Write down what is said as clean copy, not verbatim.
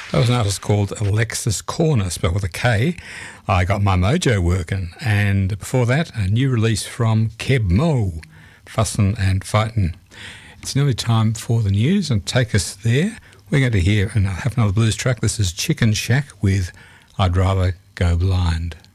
That was an artist called Alexis Corner, spelled with a K. I Got My Mojo Working. And before that, a new release from Keb Mo, Fussin' and Fightin'. It's nearly time for the news, and take us there. We're going to hear and have another blues track. This is Chicken Shack with I'd Rather Go Blind.